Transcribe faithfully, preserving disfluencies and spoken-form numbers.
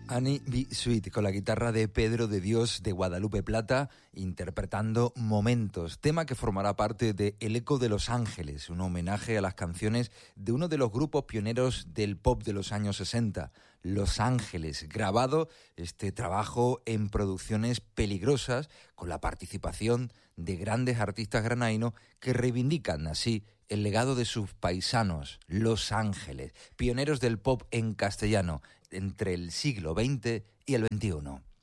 Annie B. Sweet con la guitarra de Pedro de Dios de Guadalupe Plata interpretando Momentos, tema que formará parte de El Eco de Los Ángeles, un homenaje a las canciones de uno de los grupos pioneros del pop de los años sesenta, Los Ángeles, grabado este trabajo en producciones peligrosas con la participación de grandes artistas granadinos que reivindican así el legado de sus paisanos, Los Ángeles, pioneros del pop en castellano entre el siglo veinte y el veintiuno.